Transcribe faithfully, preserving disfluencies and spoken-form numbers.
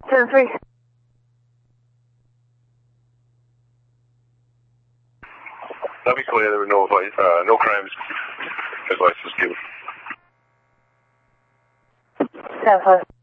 Ten three. That'd be cool. Yeah, there were no advice, uh, no crimes. Advice was given. Ten five.